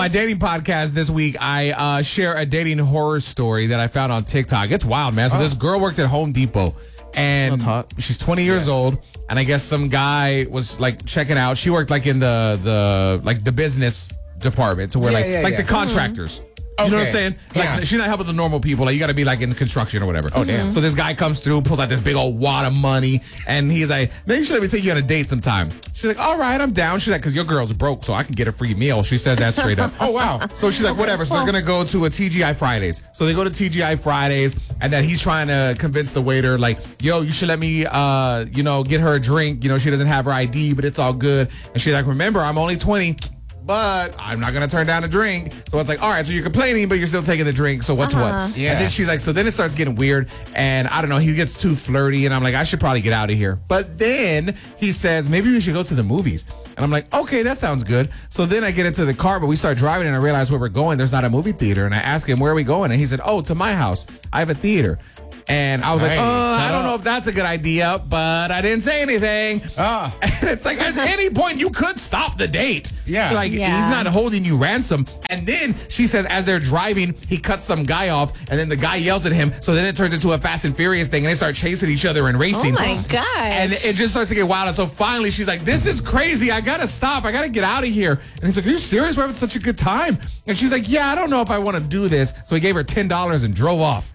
My dating podcast this week, I share a dating horror story that I found on TikTok. It's wild, man. So this girl worked at Home Depot, and That's hot. she's 20 years old, and I guess some guy was like checking out. She worked like in the business department, to where the contractors. You know what I'm saying? Like, she's not helping the normal people. Like, you got to be like in construction or whatever. Oh, damn. So this guy comes through, pulls out this big old wad of money, and he's like, maybe you should let me take you on a date sometime. She's like, all right, I'm down. She's like, because your girl's broke, so I can get a free meal. She says that straight up. Oh, wow. So she's like, whatever. So they're going to go to a TGI Fridays. So they go to TGI Fridays, and then he's trying to convince the waiter, like, yo, you should let me, get her a drink. You know, she doesn't have her ID, but it's all good. And she's like, remember, I'm only 20. But I'm not going to turn down a drink. So it's like, all right, so you're complaining, but you're still taking the drink. So what's what? Yeah. And then she's like, so then it starts getting weird. And I don't know, he gets too flirty. And I'm like, I should probably get out of here. But then he says, maybe we should go to the movies. And I'm like, okay, that sounds good. So then I get into the car, but we start driving and I realize where we're going. There's not a movie theater. And I ask him, where are we going? And he said, oh, to my house. I have a theater. And I was like, I don't know if that's a good idea, but I didn't say anything. And it's like, at any point, you could stop the date. Yeah. Like, he's not holding you ransom. And then she says, as they're driving, he cuts some guy off, and then the guy yells at him. So then it turns into a Fast and Furious thing, and they start chasing each other and racing. Oh, my gosh. And it just starts to get wild. And so finally, she's like, this is crazy. I got to stop. I got to get out of here. And he's like, are you serious? We're having such a good time. And she's like, yeah, I don't know if I want to do this. So he gave her $10 and drove off.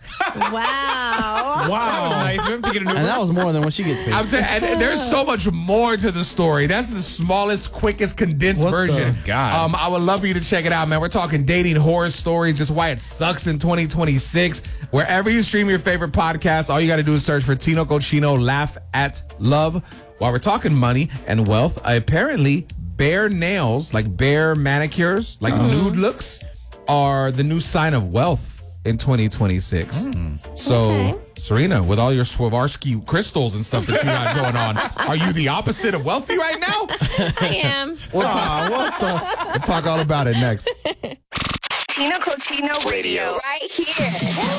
Wow. That was nice of him to get an Uber. And that was more than what she gets paid. And there's so much more to the story. That's the smallest, quickest, condensed version. God. I would love for you to check it out, man. We're talking dating horror stories, just why it sucks in 2026. Wherever you stream your favorite podcast, all you got to do is search for Tino Cochino Laugh at Love. While we're talking money and wealth, apparently bare nails, like bare manicures, like nude looks, are the new sign of wealth in 2026. So, Serena, with all your Swarovski crystals and stuff that you got going on, are you the opposite of wealthy right now? I am. We'll talk all about it next. Tino Cochino Radio. Right here.